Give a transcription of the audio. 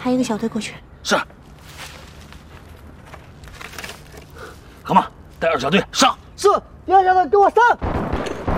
派一个小队过去。 是。河马带2小队上。 是，第2小队跟我上。